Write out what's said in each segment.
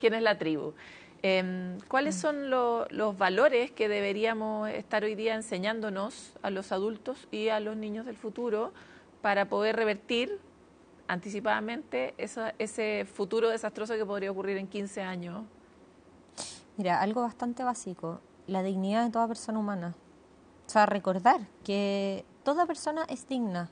quién es la tribu. ¿Cuáles son los valores que deberíamos estar hoy día enseñándonos a los adultos y a los niños del futuro para poder revertir anticipadamente ese futuro desastroso que podría ocurrir en 15 años? Mira, algo bastante básico, la dignidad de toda persona humana. O sea, recordar que toda persona es digna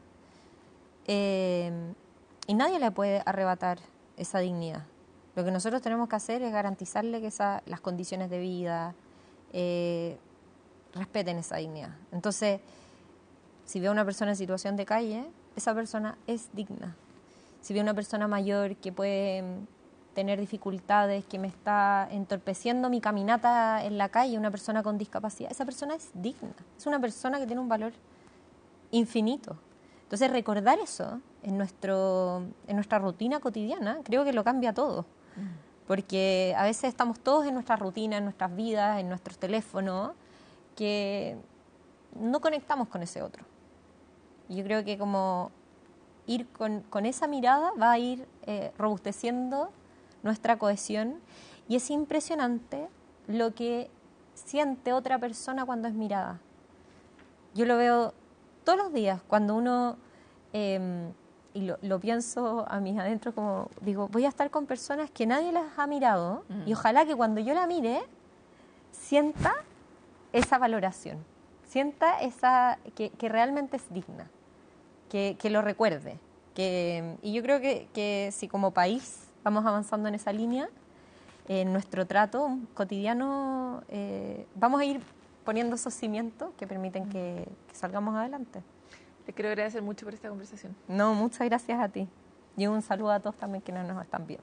y nadie le puede arrebatar esa dignidad. Lo que nosotros tenemos que hacer es garantizarle que las condiciones de vida respeten esa dignidad. Entonces, si veo a una persona en situación de calle, esa persona es digna. Si veo a una persona mayor que puede tener dificultades, que me está entorpeciendo mi caminata en la calle, una persona con discapacidad, esa persona es digna. Es una persona que tiene un valor infinito. Entonces, recordar eso en nuestra rutina cotidiana, creo que lo cambia todo. Porque a veces estamos todos en nuestra rutina, en nuestras vidas, en nuestros teléfonos, que no conectamos con ese otro. Y yo creo que como ir con esa mirada va a ir robusteciendo nuestra cohesión, y es impresionante lo que siente otra persona cuando es mirada. Yo lo veo todos los días cuando uno, y lo pienso a mis adentros, como digo, voy a estar con personas que nadie las ha mirado, y ojalá que cuando yo la mire sienta esa valoración, sienta que realmente es digna, que lo recuerde. Y yo creo que si como país vamos avanzando en esa línea, en nuestro trato cotidiano vamos a ir poniendo esos cimientos que permiten que salgamos adelante. Les quiero agradecer mucho por esta conversación. No, muchas gracias a ti. Y un saludo a todos también que nos están viendo.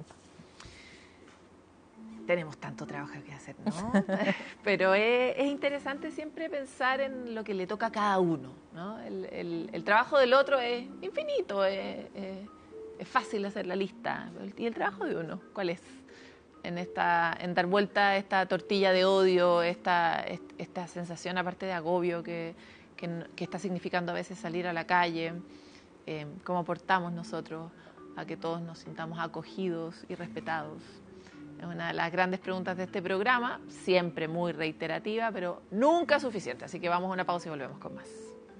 Tenemos tanto trabajo que hacer, ¿no? Pero es interesante siempre pensar en lo que le toca a cada uno, ¿no? El trabajo del otro es infinito, es fácil hacer la lista. ¿Y el trabajo de uno cuál es? En dar vuelta a esta tortilla de odio, esta sensación aparte de agobio que está significando a veces salir a la calle, cómo aportamos nosotros a que todos nos sintamos acogidos y respetados. Es una de las grandes preguntas de este programa, siempre muy reiterativa, pero nunca suficiente. Así que vamos a una pausa y volvemos con más.